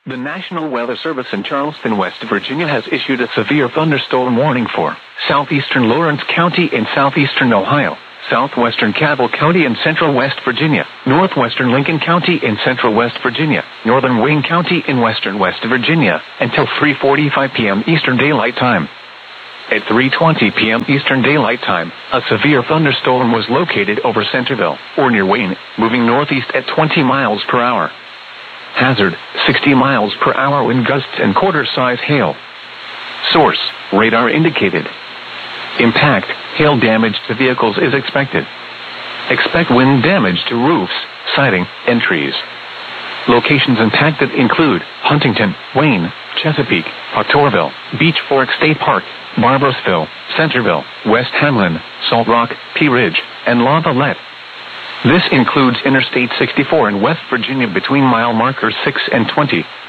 The National Weather Service in Charleston, West Virginia has issued a severe thunderstorm warning for southeastern Lawrence County in southeastern Ohio, southwestern Cabell County in central West Virginia, northwestern Lincoln County in central West Virginia, northern Wayne County in western West Virginia, until 3:45 p.m. Eastern Daylight Time. At 3:20 p.m. Eastern Daylight Time, a severe thunderstorm was located over Centerville, or near Wayne, moving northeast at 20 miles per hour. Hazard, 60 miles per hour wind gusts and quarter-size hail. Source, radar indicated. Impact, hail damage to vehicles is expected. Expect wind damage to roofs, siding, and trees. Locations impacted include Huntington, Wayne, Chesapeake, Proctorville, Beech Fork State Park, Barboursville, Centerville, West Hamlin, Salt Rock, Pea Ridge, and Lavallette. This includes Interstate 64 in West Virginia between mile markers 6 and 20.